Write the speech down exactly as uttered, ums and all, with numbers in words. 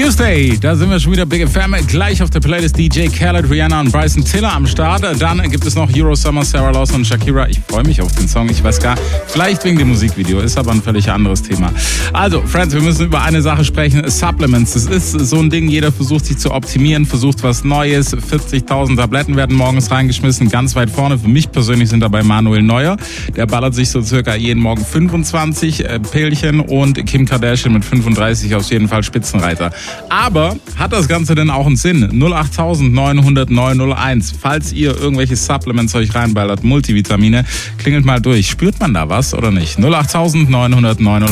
Tuesday, da sind wir schon wieder Big F M. Gleich auf der Playlist D J Khaled, Rihanna und Bryson Tiller am Start. Dann gibt es noch Euro Summer, Sarah Lawson und Shakira. Ich freue mich auf den Song. Ich weiß gar, vielleicht wegen dem Musikvideo, ist aber ein völlig anderes Thema. Also, Friends, wir müssen über eine Sache sprechen. Supplements, das ist so ein Ding, jeder versucht sich zu optimieren, versucht was Neues. vierzigtausend Tabletten werden morgens reingeschmissen, ganz weit vorne. Für mich persönlich sind dabei Manuel Neuer. Der ballert sich so circa jeden Morgen fünfundzwanzig äh, Pillchen und Kim Kardashian mit fünfunddreißig auf jeden Fall Spitzenreiter. Aber hat das Ganze denn auch einen Sinn? null acht neun null null neun null eins. Falls ihr irgendwelche Supplements euch reinballert, Multivitamine, klingelt mal durch. Spürt man da was oder nicht? null acht neun null null neun null eins.